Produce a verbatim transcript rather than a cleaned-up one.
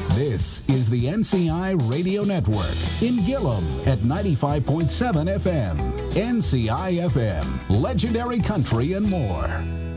This is the N C I Radio Network in Gillum at ninety-five point seven F M. N C I F M, legendary country and more.